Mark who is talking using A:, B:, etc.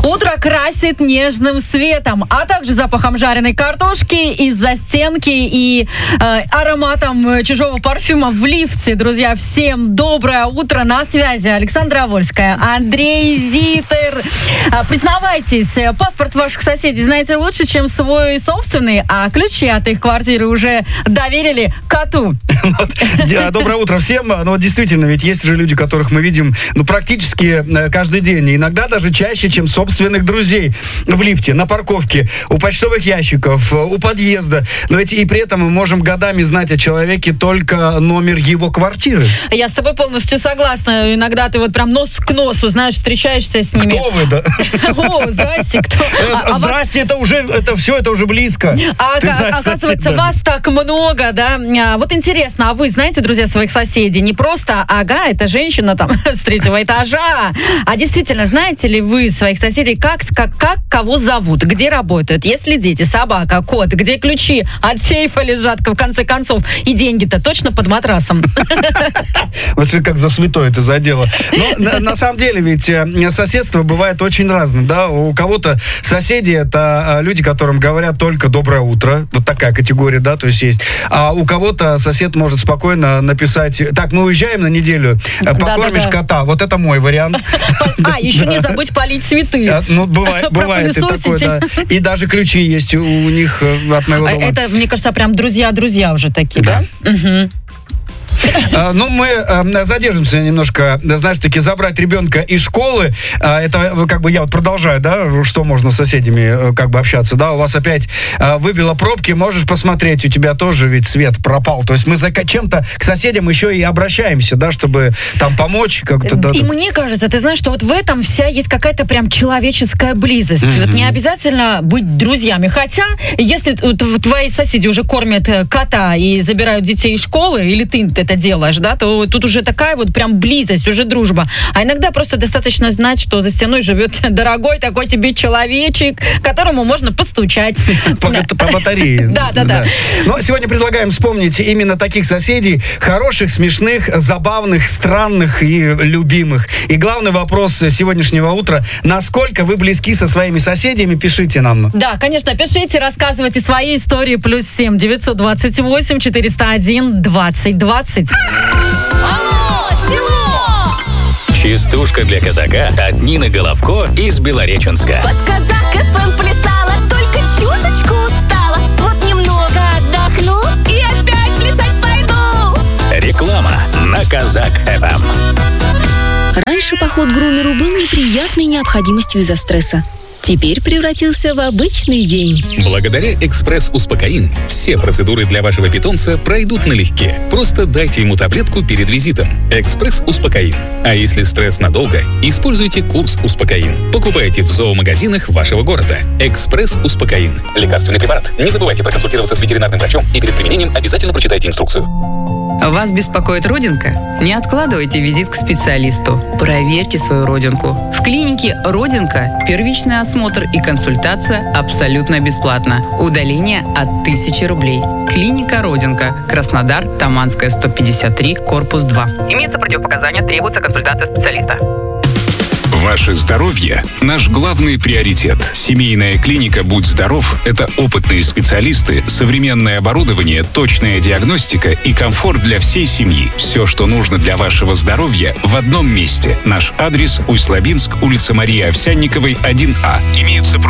A: Утро красит нежным светом, а также запахом жареной картошки из-за стенки и ароматом чужого парфюма в лифте. Друзья, всем доброе утро. На связи Александра Вольская, Андрей Зитер. Признавайтесь, паспорт ваших соседей знаете лучше, чем свой собственный, а ключи от их квартиры уже доверили коту.
B: Доброе утро всем. Ну, действительно, ведь есть же люди, которых мы видим практически каждый день. Иногда даже чаще, чем собственных друзей. В лифте, на парковке, у почтовых ящиков, у подъезда. Но ведь и при этом мы можем годами знать о человеке только номер его квартиры.
A: Я с тобой полностью согласна. Иногда ты вот прям нос к носу, знаешь, встречаешься с ними.
B: Кто вы, да?
A: О, здрасте, кто?
B: Здрасте, это уже близко.
A: Оказывается, вас так много, да? Вот интересно, а вы знаете, друзья, своих соседей? Не просто, ага, это женщина там с 3-го этажа, а действительно, знаете ли вы своих соседей, как кого зовут, где работают, есть ли дети, собака, кот, где ключи от сейфа лежат, в конце концов, и деньги-то точно под матрасом.
B: Вот как за святое это задело. Но на самом деле ведь соседство бывает очень разным, да, у кого-то соседи это люди, которым говорят только «доброе утро», вот такая категория, да, то есть есть, а у кого-то сосед может спокойно написать: так, мы уезжаем на неделю, покормишь кота, вот это мой вариант.
A: Еще не забудь полить цветы.
B: Ну, бывает и такое, да. И даже ключи есть у них от моего дома.
A: Это, мне кажется, прям друзья уже такие, да? Угу.
B: Ну, мы задержимся немножко, знаешь, таки забрать ребенка из школы. Это как бы я вот продолжаю, да, что можно с соседями как бы общаться, да, у вас опять выбило пробки, можешь посмотреть, у тебя тоже ведь свет пропал. То есть мы за чем-то к соседям еще и обращаемся, да, чтобы там помочь как-то. Да,
A: и мне кажется, ты знаешь, что вот в этом вся есть какая-то прям человеческая близость. Вот не обязательно быть друзьями. Хотя, если твои соседи уже кормят кота и забирают детей из школы, или ты это делаешь, да, то тут уже такая вот прям близость, уже дружба. А иногда просто достаточно знать, что за стеной живет дорогой такой тебе человечек, которому можно постучать.
B: По батарее.
A: Да.
B: Но сегодня предлагаем вспомнить именно таких соседей, хороших, смешных, забавных, странных и любимых. И главный вопрос сегодняшнего утра: насколько вы близки со своими соседями? Пишите нам.
A: Да, конечно, пишите, рассказывайте свои истории. +7 928 401 2020.
C: Алло, село!
D: Частушка для казака от Нины Головко из Белореченска.
C: Под казак ФМ плясала, только чуточку устала. Вот немного отдохну и опять плясать пойду.
D: Реклама на Казак ФМ.
E: Раньше поход к грумеру был неприятной необходимостью из-за стресса. Теперь превратился в обычный день.
F: Благодаря «Экспресс-Успокоин» все процедуры для вашего питомца пройдут налегке. Просто дайте ему таблетку перед визитом. «Экспресс-Успокоин». А если стресс надолго, используйте курс «Успокоин». Покупайте в зоомагазинах вашего города. «Экспресс-Успокоин». Лекарственный препарат. Не забывайте проконсультироваться с ветеринарным врачом и перед применением обязательно прочитайте инструкцию.
G: Вас беспокоит родинка? Не откладывайте визит к специалисту. Проверьте свою родинку. В клинике «Родинка» первичный осмотр и консультация абсолютно бесплатно. Удаление от 1000 рублей. Клиника «Родинка», Краснодар, Таманская, 153, корпус 2. Имеются противопоказания, требуется консультация специалиста.
H: Ваше здоровье – наш главный приоритет. Семейная клиника «Будь здоров» – это опытные специалисты, современное оборудование, точная диагностика и комфорт для всей семьи. Все, что нужно для вашего здоровья, в одном месте. Наш адрес – Усть-Лабинск, улица Марии Овсянниковой, 1А. Имеются